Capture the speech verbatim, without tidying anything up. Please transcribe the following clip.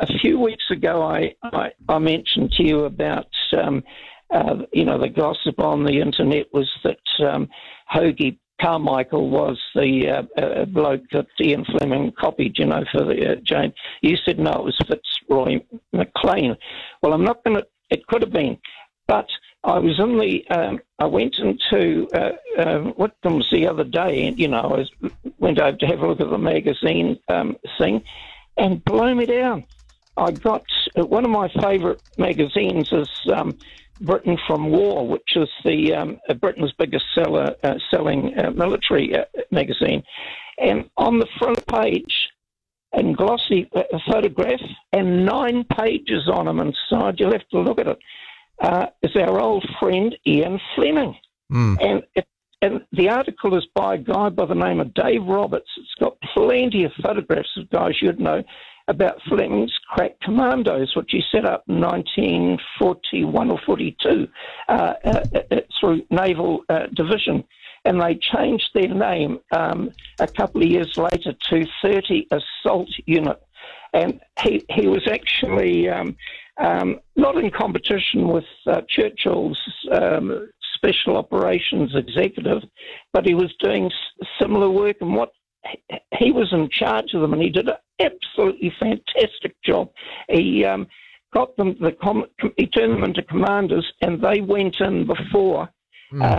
a few weeks ago, I, I, I mentioned to you about, um, uh, you know, the gossip on the internet was that um, Hoagie Carmichael was the uh, uh, bloke that Ian Fleming copied, you know, for the uh, Jane. You said no, it was Fitzroy McLean. Well, I'm not going to. It could have been, but I was in the. Um, I went into uh, uh, Whitcomb's the other day, and you know, I was, went over to have a look at the magazine um, thing, and blow me down. I got uh, one of my favourite magazines is. Um, Britain from War, which is the um, uh, Britain's biggest seller, uh, selling uh, military uh, magazine. And on the front page, in glossy uh, photograph, and nine pages on them inside, you'll have to look at it, uh, is our old friend Ian Fleming. Mm. And, it, and the article is by a guy by the name of Dave Roberts. It's got plenty of photographs of guys you'd know, about Fleming's crack commandos, which he set up in nineteen forty-one or forty-two uh, uh, uh, through Naval uh, Division. And they changed their name um, a couple of years later to thirty Assault Unit. And he, he was actually um, um, not in competition with uh, Churchill's um, Special Operations Executive, but he was doing s- similar work. And what he was in charge of them, and he did an absolutely fantastic job. He um, got them, the com- he turned them into commanders, and they went in before Mm.